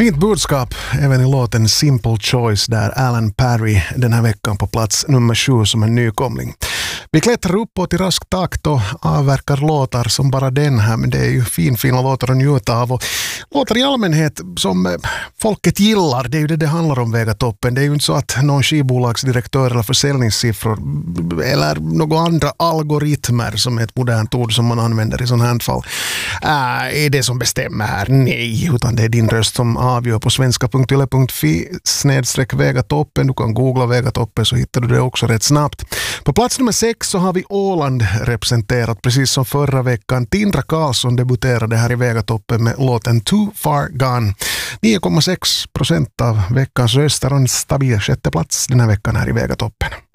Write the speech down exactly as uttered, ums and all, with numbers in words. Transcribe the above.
Fint budskap även i låten Simple Choice där Alan Parry den här veckan på plats nummer sju som en nykomling. Vi klättrar uppåt i rask takt och avverkar låtar som bara den här, men det är ju fin, fina låtar att njuta av. Och låtar i allmänhet som folket gillar, det är ju det det handlar om, Väga toppen. Det är ju inte så att någon skivbolagsdirektör eller försäljningssiffror eller några andra algoritmer, som är ett modernt ord som man använder i sån här fall, är det som bestämmer här. Nej, utan det är din röst som avgör på svenska punkt yle punkt fi snedstreck Väga toppen. Du kan googla Väga toppen så hittar du det också rätt snabbt. På plats nummer sex så har vi Åland representerat, precis som förra veckan. Tindra Karlsson debuterade här i Väga toppen med låten Too Far Gone. nio komma sex procent av veckans röster och en stabil sjätte plats den här veckan här i Väga toppen.